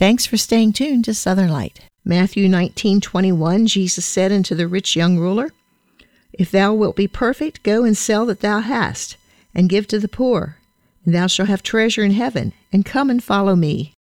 Thanks for staying tuned to Southern Light. Matthew 19:21, Jesus said unto the rich young ruler, If thou wilt be perfect, go and sell that thou hast, and give to the poor, and thou shalt have treasure in heaven, and come and follow me.